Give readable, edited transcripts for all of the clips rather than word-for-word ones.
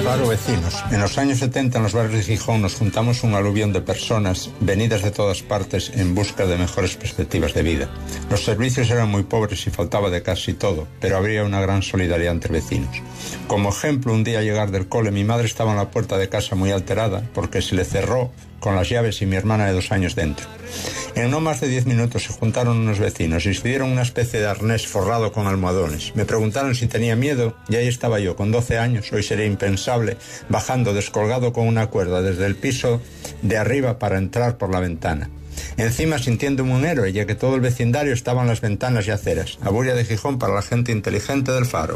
Faro Vecinos. En los años 70 en los barrios de Gijón nos juntamos un aluvión de personas venidas de todas partes en busca de mejores perspectivas de vida. Los servicios eran muy pobres y faltaba de casi todo, pero habría una gran solidaridad entre vecinos. Como ejemplo, un día al llegar del cole, mi madre estaba en la puerta de casa muy alterada porque se le cerró con las llaves y mi hermana de 2 años dentro. En no más de 10 minutos se juntaron unos vecinos y se dieron una especie de arnés forrado con almohadones. Me preguntaron si tenía miedo y ahí estaba yo, con 12 años, hoy sería impensable, bajando descolgado con una cuerda desde el piso de arriba para entrar por la ventana. Encima sintiéndome un héroe, ya que todo el vecindario estaba en las ventanas y aceras. Aburia de Gijón para la gente inteligente del Faro.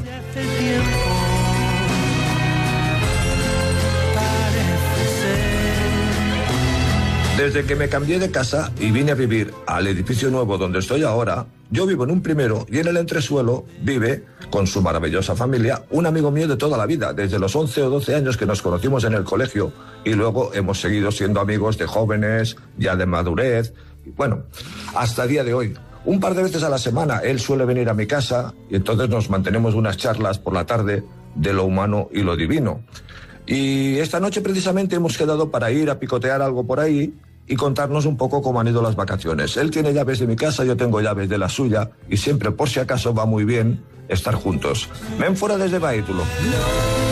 Desde que me cambié de casa y vine a vivir al edificio nuevo donde estoy ahora, yo vivo en un primero y en el entresuelo vive, con su maravillosa familia, un amigo mío de toda la vida, desde los 11 o 12 años que nos conocimos en el colegio y luego hemos seguido siendo amigos de jóvenes, ya de madurez, y bueno, hasta el día de hoy. Un par de veces a la semana él suele venir a mi casa y entonces nos mantenemos unas charlas por la tarde de lo humano y lo divino. Y esta noche precisamente hemos quedado para ir a picotear algo por ahí y contarnos un poco cómo han ido las vacaciones. Él tiene llaves de mi casa, yo tengo llaves de la suya y siempre, por si acaso, va muy bien estar juntos. Ven fuera desde Baitulo.